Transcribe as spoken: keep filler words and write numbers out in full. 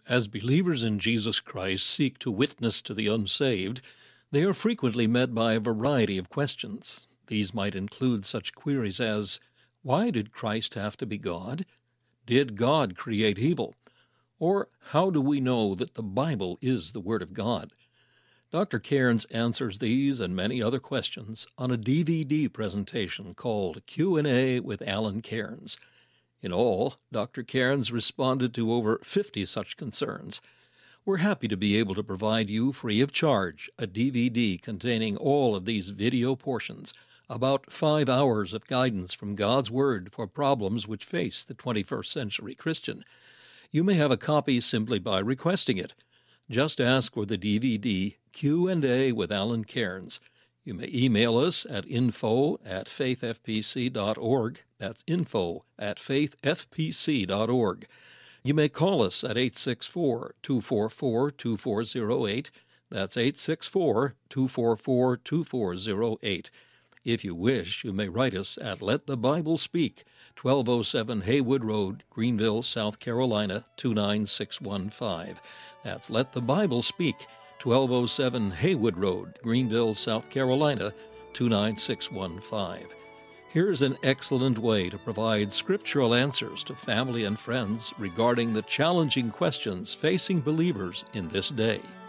As believers in Jesus Christ seek to witness to the unsaved, they are frequently met by a variety of questions. These might include such queries as, why did Christ have to be God? Did God create evil? Or how do we know that the Bible is the Word of God? Doctor Cairns answers these and many other questions on a D V D presentation called Q and A with Alan Cairns. In all, Doctor Cairns responded to over fifty such concerns. We're happy to be able to provide you free of charge a D V D containing all of these video portions, about five hours of guidance from God's Word for problems which face the twenty-first century Christian. You may have a copy simply by requesting it. Just ask for the D V D Q and A with Alan Cairns. You may email us at info at faith f p c dot org. That's info at faith f p c dot org. You may call us at eight six four, two four four, two four zero eight. That's eight six four, two four four, two four zero eight. If you wish, you may write us at Let the Bible Speak, twelve oh seven Haywood Road, Greenville, South Carolina, two nine six one five. That's Let the Bible Speak, twelve oh seven Haywood Road, Greenville, South Carolina, two nine six one five. Here's an excellent way to provide scriptural answers to family and friends regarding the challenging questions facing believers in this day.